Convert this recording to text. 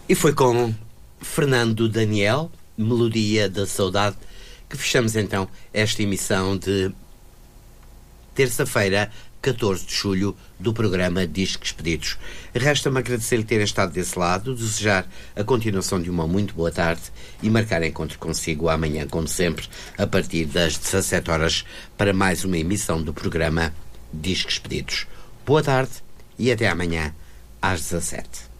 E foi com Fernando Daniel, Melodia da Saudade, que fechamos então esta emissão de terça-feira, 14 de julho, do programa Discos Pedidos. Resta-me agradecer-lhe terem estado desse lado, desejar a continuação de uma muito boa tarde e marcar encontro consigo amanhã, como sempre, a partir das 17 horas, para mais uma emissão do programa Discos Pedidos. Boa tarde e até amanhã, às 17.